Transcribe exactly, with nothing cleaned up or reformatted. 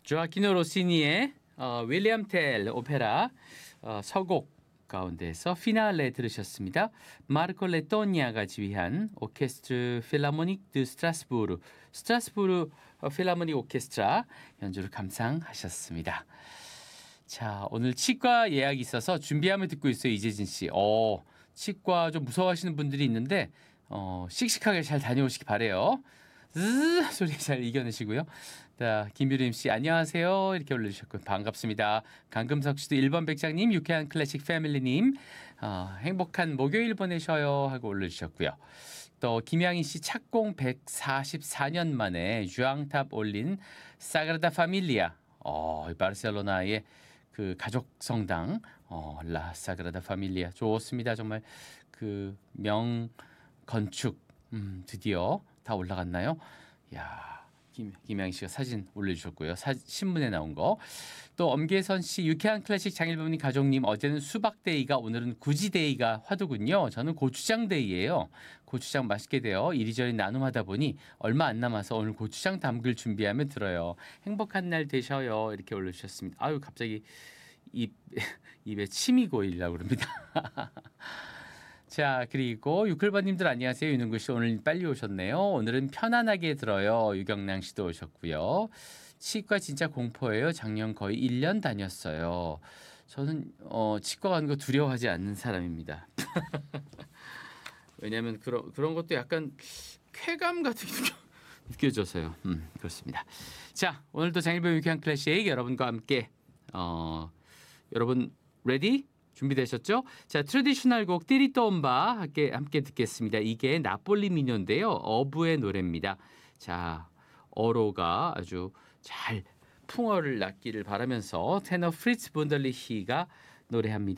조아키노 로시니의 어, 윌리엄 텔 오페라 어, 서곡 가운데서 피날레 들으셨습니다. 마르코 레토니아가 지휘한 오케스트르 필라모닉 드 스트라스부르 스트라스부르 어, 필라모닉 오케스트라 연주를 감상하셨습니다. 자, 오늘 치과 예약이 있어서 준비하며 듣고 있어요. 이재진 씨. 어, 치과 좀 무서워하시는 분들이 있는데 어, 씩씩하게 잘 다녀오시기 바래요. 으 소리 잘 이겨내시고요. 자, 김유림 씨 안녕하세요. 이렇게 올려주셨고 반갑습니다. 강금석 씨도 일 번 백장님, 유쾌한 클래식 패밀리님 어, 행복한 목요일 보내셔요 하고 올려주셨고요. 또 김양희 씨 착공 백사십사 년 만에 주앙탑 올린 사그라다 파밀리아 어, 바르셀로나의 그 가족 성당 어, 라 사그라다 파밀리아 좋습니다. 정말 그 명 건축 음, 드디어 다 올라갔나요? 야, 김, 김양희 씨가 사진 올려주셨고요. 사, 신문에 나온 거. 또 엄계선 씨, 유쾌한 클래식 장일범님 가족님, 어제는 수박데이가 오늘은 구지데이가 화두군요. 저는 고추장데이예요. 고추장 맛있게 되어 이리저리 나눔하다 보니 얼마 안 남아서 오늘 고추장 담글 준비하면 들어요. 행복한 날 되셔요. 이렇게 올려주셨습니다. 아유, 갑자기 입, 입에 침이 고이려고 그럽니다. 자, 그리고 유클버님들 안녕하세요. 윤은구 씨 오늘 빨리 오셨네요. 오늘은 편안하게 들어요. 유경랑 씨도 오셨고요. 치과 진짜 공포예요. 작년 거의 일 년 다녔어요. 저는 어, 치과 가는 거 두려워하지 않는 사람입니다. 왜냐하면 그런 그런 것도 약간 쾌감 같은 게 느껴져서요. 음, 그렇습니다. 자, 오늘도 장일범 유쾌한 클래식 여러분과 함께 어, 여러분 레디? 준비되셨죠? 자, 트레디셔널 곡 띠리또옴바 함께, 함께 듣겠습니다. 이게 나폴리 민요인데요. 어부의 노래입니다. 자, 어로가 아주 잘 풍어를 낳기를 바라면서 테너 프리츠 분들리히가 노래합니다.